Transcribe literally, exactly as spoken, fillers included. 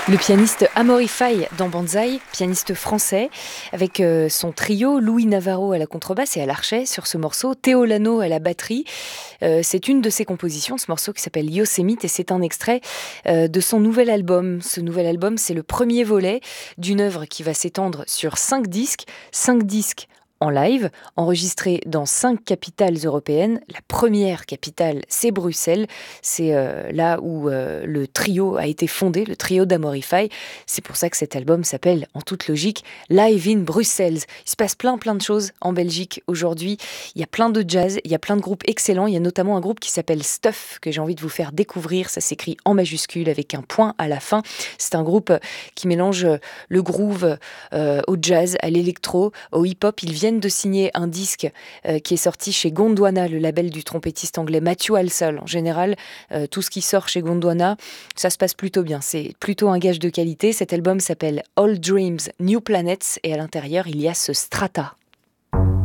Le pianiste Amaury Faye dans Banzai, pianiste français, avec euh, son trio, Louis Navarro à la contrebasse et à l'archet sur ce morceau, Théo Lano à la batterie. Euh, c'est une de ses compositions, ce morceau qui s'appelle Yosemite, et c'est un extrait euh, de son nouvel album. Ce nouvel album, c'est le premier volet d'une œuvre qui va s'étendre sur cinq disques, cinq disques en live, enregistré dans cinq capitales européennes. La première capitale, c'est Bruxelles. C'est euh, là où euh, le trio a été fondé, le trio d'Amaury Faye. C'est pour ça que cet album s'appelle, en toute logique, Live in Brussels. Il se passe plein plein de choses en Belgique aujourd'hui. Il y a plein de jazz, il y a plein de groupes excellents. Il y a notamment un groupe qui s'appelle Stuff, que j'ai envie de vous faire découvrir. Ça s'écrit en majuscule avec un point à la fin. C'est un groupe qui mélange le groove euh, au jazz, à l'électro, au hip-hop. Ils viennent de signer un disque euh, qui est sorti chez Gondwana, le label du trompettiste anglais Matthew Halsall. En général, euh, tout ce qui sort chez Gondwana, ça se passe plutôt bien. C'est plutôt un gage de qualité. Cet album s'appelle All Dreams, New Planets, et à l'intérieur, il y a ce Strata.